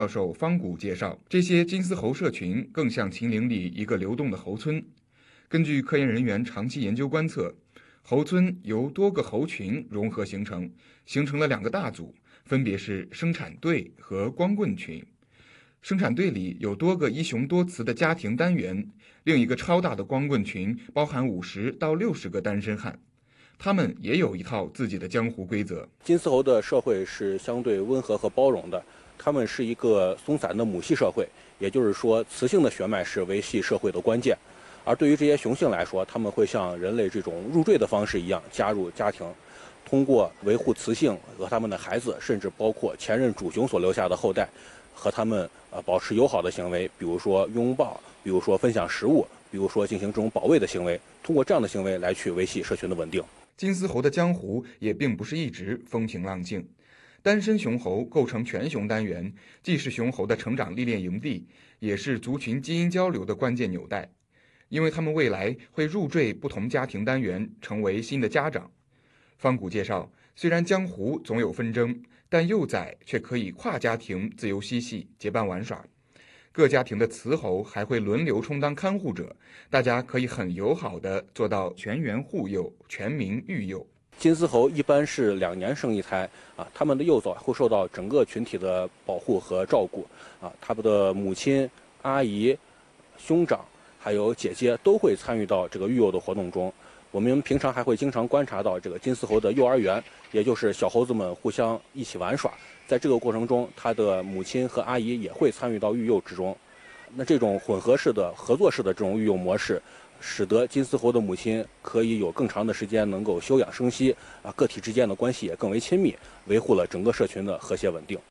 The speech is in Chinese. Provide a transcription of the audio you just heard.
教授方谷介绍，这些金丝猴社群更像秦岭里一个流动的猴村。根据科研人员长期研究观测，猴村由多个猴群融合形成，形成了2个大组，分别是生产队和光棍群。生产队里有多个一雄多雌的家庭单元，另一个超大的光棍群包含50到60个单身汉。他们也有一套自己的江湖规则。 金丝猴的社会是相对温和和包容的，他们是一个松散的母系社会，也就是说，雌性的血脉是维系社会的关键。而对于这些雄性来说，他们会像人类这种入赘的方式一样加入家庭，通过维护雌性和他们的孩子，甚至包括前任主雄所留下的后代，和他们保持友好的行为，比如说拥抱，比如说分享食物，比如说进行这种保卫的行为，通过这样的行为来去维系社群的稳定。 金丝猴的江湖也并不是一直风平浪静，单身雄猴构成全雄单元，既是雄猴的成长历练营地，也是族群基因交流的关键纽带，因为他们未来会入赘不同家庭单元，成为新的家长。方谷介绍，虽然江湖总有纷争，但幼崽却可以跨家庭自由嬉戏，结伴玩耍。各家庭的雌猴还会轮流充当看护者，大家可以很友好地做到全员护幼、全民育幼。 金丝猴一般是2年生一胎他们的幼崽会受到整个群体的保护和照顾他们的母亲、阿姨、兄长还有姐姐都会参与到这个育幼的活动中。我们平常还会经常观察到这个金丝猴的幼儿园，也就是小猴子们互相一起玩耍。在这个过程中，他的母亲和阿姨也会参与到育幼之中。那这种混合式的、合作式的这种育幼模式，使得金丝猴的母亲可以有更长的时间能够休养生息个体之间的关系也更为亲密，维护了整个社群的和谐稳定。